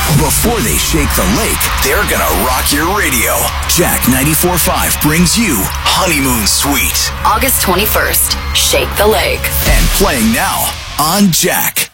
Before they shake the lake, they're gonna rock your radio. Jack 94.5 brings you Honeymoon Suite. August 21st, Shake the Lake. And playing now on Jack.